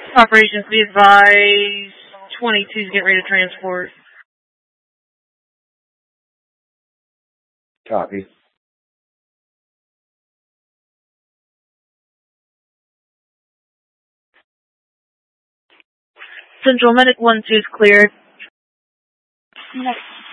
Operations, be advised, 22's getting ready to transport. Copy. Central Medic 1-2 is cleared. Next.